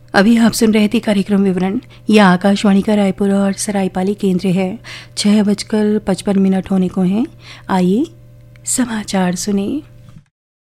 अभी आप सुन रहे थे कार्यक्रम विवरण। यह आकाशवाणी का रायपुर और सरायपाली केंद्र है। 6:55 होने को हैं। आइए समाचार सुनिए।